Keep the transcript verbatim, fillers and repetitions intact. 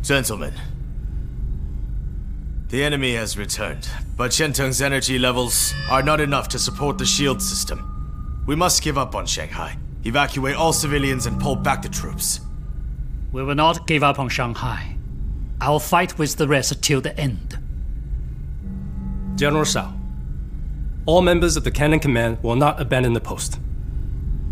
Gentlemen, the enemy has returned, but Shenteng's energy levels are not enough to support the shield system. We must give up on Shanghai, evacuate all civilians and pull back the troops. We will not give up on Shanghai. I will fight with the rest till the end. General Shao, all members of the Cannon Command will not abandon the post.